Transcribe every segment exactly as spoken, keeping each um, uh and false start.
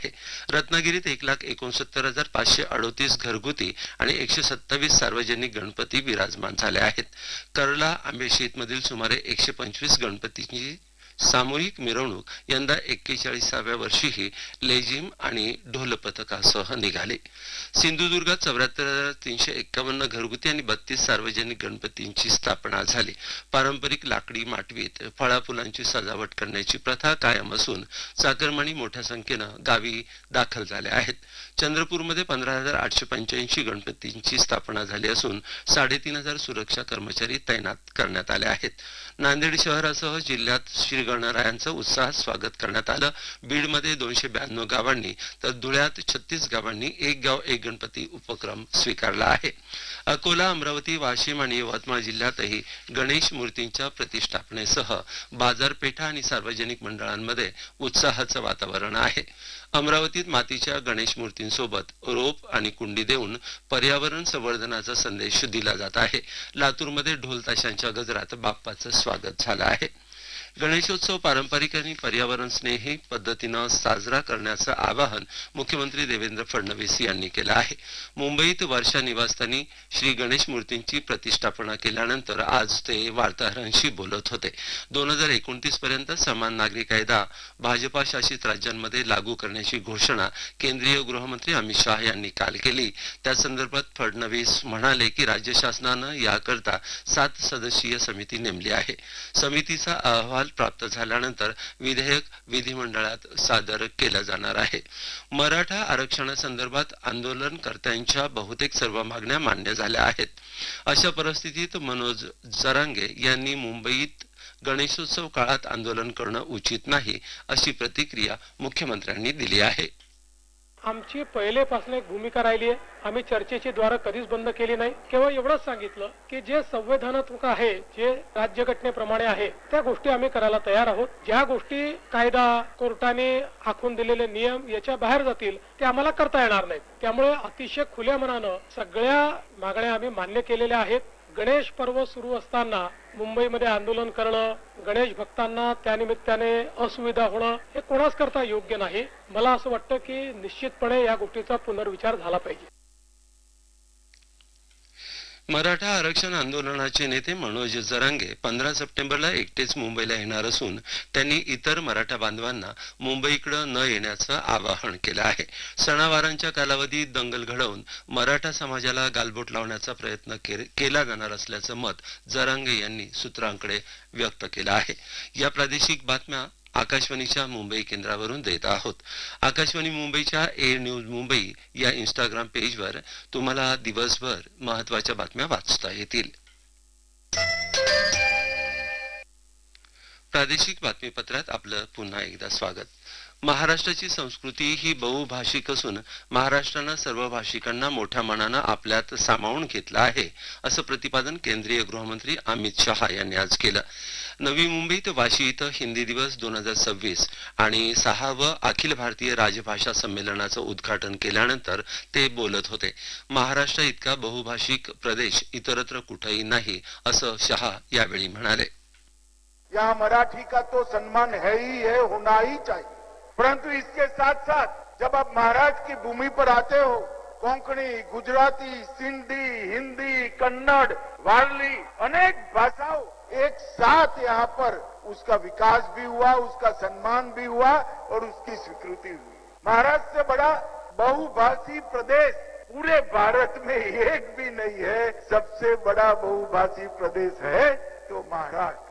आहे. रत्नागिरीत एक लाख एकोणसत्तर हजार पाचशे अडोतीस घरगुती आणि एकशे सत्तावीस सार्वजनिक गणपती विराजमान झाले आहेत. कर्ला आंबेशीत मधील सुमारे एकशे पंचवीस गणपतींची सामूहिक मिरवणूक यंदा एक्केचाळीसाव्या वर्षीही लेझिम आणि ढोल पथकासह निघाली. सिंधुदुर्गात चौऱ्याहत्तर हजार तीनशे एक्कावन्न घरगुती आणि बत्तीस सार्वजनिक गणपतींची स्थापना झाली. पारंपरिक लाकडी माटवीत फळाफुलांची सजावट करण्याची प्रथा कायम असून चाकरमानी मोठ्या संख्येनं गावी दाखल झाले आहेत. चंद्रपूरमध्ये पंधरा हजार आठशे पंच्याऐंशी गणपतींची स्थापना झाली असून साडेतीन हजार सुरक्षा कर्मचारी तैनात करण्यात आले आहेत. नांदेड शहरासह जिल्ह्यात श्री गणरायांचं उत्साहात स्वागत करण्यात आलं. बीडमध्ये दोनशे ब्याण्णव गावांनी तर धुळ्यात छत्तीस गावांनी एक गाव एक गणपती उपक्रम स्वीकारला आहे. अकोला, अमरावती, वाशिम आणि यवतमाळ जिल्ह्यातही गणेश मूर्तींच्या प्रतिष्ठापनेसह बाजारपेठा आणि सार्वजनिक मंडळांमध्ये उत्साहाचं वातावरण आहे. अमरावतीत मातीच्या गणेश मूर्तींसोबत रोप आणि कुंडी देऊन पर्यावरण संवर्धनाचा संदेश दिला जात आहे. लातूरमध्ये ढोल ताशांच्या गजरात बाप्पाचं स्वागत झालं आहे. गणेशोत्सव पारंपरिक आणि पर्यावरण स्नेही पद्धतीनं साजरा करण्याचं आवाहन मुख्यमंत्री देवेंद्र फडणवीस यांनी केलं आहे. मुंबईत वर्षा निवासस्थानी श्री गणेश मूर्तींची प्रतिष्ठापना केल्यानंतर आज ते वार्ताहरांशी बोलत होते. दोन हजार एकोणतीस पर्यंत समान नागरी कायदा भाजपा शासित राज्यांमध्ये लागू करण्याची घोषणा केंद्रीय गृहमंत्री अमित शहा यांनी काल केली. त्या संदर्भात फडणवीस म्हणाले की राज्य शासनानं याकरता सात सदस्यीय समिती नेमली आहे. समितीचा अहवाल प्राप्त झाल्यानंतर विधेयक विधिमंडळात सादर केलं जाणार आहे. मराठा आरक्षणासंदर्भात आंदोलनकर्त्यांच्या बहुतेक सर्व मागण्या मान्य झाल्या आहेत. अशा परिस्थितीत मनोज जरांगे यांनी मुंबईत गणेशोत्सव काळात आंदोलन करणं उचित नाही अशी प्रतिक्रिया मुख्यमंत्र्यांनी दिली आहे. आमची पहिलेपासून एक भूमिका राहिली आहे. आम्ही चर्चेची द्वार कधीच बंद केली नाही. केवळ एवढंच सांगितलं की जे संविधानात्मक आहे, जे राज्यघटनेप्रमाणे आहे, त्या गोष्टी आम्ही करायला तयार आहोत. ज्या गोष्टी कायदा, कोर्टाने आखून दिलेले नियम याच्या बाहेर जातील ते आम्हाला करता येणार नाहीत. त्यामुळे अतिशय खुल्या मनानं सगळ्या मागण्या आम्ही मान्य केलेल्या आहेत. गणेश पर्व सुरू असताना मुंबईमध्ये आंदोलन करणं, गणेश भक्तांना त्यानिमित्ताने असुविधा होणं हे कोणाच करता योग्य नाही. मला असं वाटतं की निश्चितपणे या गोष्टीचा पुनर्विचार झाला पाहिजे. मराठा आरक्षण आंदोलनाचे नेते मनोज जरांगे पंधरा सप्टेंबरला एकटेच मुंबईला येणार असून त्यांनी इतर मराठा बांधवांना मुंबईकडे न येण्याचं आवाहन केलं आहे. सणावारांच्या कालावधीत दंगल घडवून मराठा समाजाला गालबोट लावण्याचा प्रयत्न केला जाणार असल्याचं मत जरांगे यांनी सूत्रांकडे व्यक्त केलं आहे. या प्रादेशिक बातम्या आकाशवाणीच्या मुंबई केंद्रावरून देत आहोत. आकाशवाणी मुंबईच्या ए न्यूज मुंबई या इंस्टाग्राम पेजवर तुम्हाला दिवसभर महत्त्वाच्या बातम्या वाचता येतील. प्रादेशिक बातमीपत्रात आपलं पुन्हा एकदा स्वागत. महाराष्ट्राची संस्कृती ही बहुभाषिक असून महाराष्ट्रानं सर्व भाषिकांना मोठ्या मनानं आपल्यात सामावून घेतलं आहे असं प्रतिपादन केंद्रीय गृहमंत्री अमित शहा यांनी आज केलं. नवी मुंबईत वाशी इथं हिंदी दिवस दोन हजार सव्वीस आणि सहावं अखिल भारतीय राजभाषा संमेलनाचं उद्घाटन केल्यानंतर ते बोलत होते. महाराष्ट्र इतका बहुभाषिक प्रदेश इतरत्र कुठेही नाही असं शहा यावेळी म्हणाले. यहाँ मराठी का तो सम्मान है ही है, होना ही चाहिए, परंतु इसके साथ साथ जब आप महाराष्ट्र की भूमि पर आते हो, कोंकणी, गुजराती, सिंधी, हिंदी, कन्नड़, वारली अनेक भाषाओं एक साथ यहाँ पर उसका विकास भी हुआ, उसका सम्मान भी हुआ और उसकी स्वीकृति हुई. महाराष्ट्र से बड़ा बहुभाषी प्रदेश पूरे भारत में एक भी नहीं है. सबसे बड़ा बहुभाषी प्रदेश है तो महाराष्ट्र.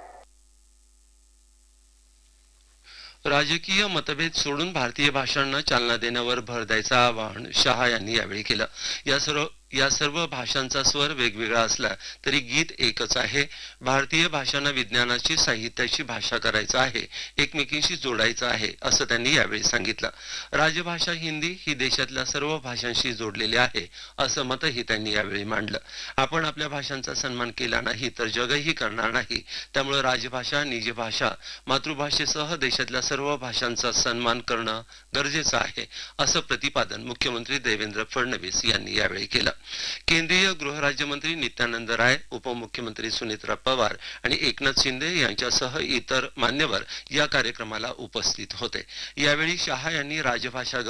राजकीय मतभेद सोडून भारतीय भाषांना चालना देण्यावर भर द्यायचं आवाहन शहा यांनी यावेळी केलं. या सर्व या सर्व भाषांचा स्वर वेगवेगळा असला तरी गीत एकच आहे. भारतीय भाषांना विज्ञानाची, साहित्याची भाषा करायचं आहे, एकमेकींशी जोडायचं आहे असं त्यांनी यावेळी सांगितलं. राजभाषा हिंदी ही देशातल्या सर्व भाषांशी जोडलेली आहे असं मतही त्यांनी यावेळी मांडलं. आपण आपल्या भाषांचा सन्मान केला नाही तर जगही करणार नाही. त्यामुळे राजभाषा, निजभाषा, मातृभाषेसह देशातल्या सर्व भाषांचा सन्मान करणं गरजेचं आहे असं प्रतिपादन मुख्यमंत्री देवेंद्र फडणवीस यांनी यावेळी केलं. केंद्रीय गृहराज्यमंत्री नित्यानंद राय, उपमुख्यमंत्री सुनेत्रा पवार आणि एकनाथ शिंदे यांच्यासह इतर मान्यवर या कार्यक्रमाला उपस्थित होते. यावेळी शहा यांनी राजभाषा